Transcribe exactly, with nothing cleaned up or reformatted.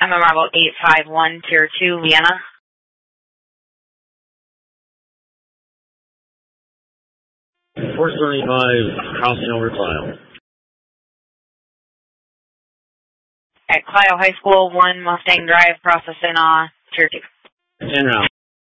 I'm a Marble eight five one, Tier two, Vienna. four seventy-five, crossing over Clio. At Clio High School, one Mustang Drive, processing, uh, Tier two. En route.